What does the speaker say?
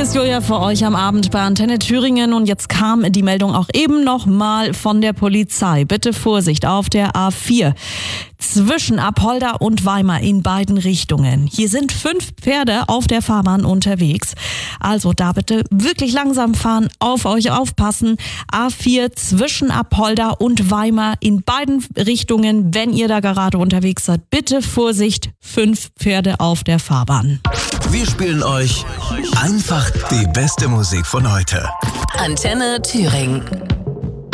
ist Julia für euch am Abend bei Antenne Thüringen und jetzt kam die Meldung auch eben noch mal von der Polizei. Bitte Vorsicht auf der A4 zwischen Apolda und Weimar in beiden Richtungen. Hier sind 5 Pferde auf der Fahrbahn unterwegs. Also da bitte wirklich langsam fahren, auf euch aufpassen. A4 zwischen Apolda und Weimar in beiden Richtungen, wenn ihr da gerade unterwegs seid. Bitte Vorsicht, 5 Pferde auf der Fahrbahn. Wir spielen euch einfach die beste Musik von heute. Antenne Thüringen.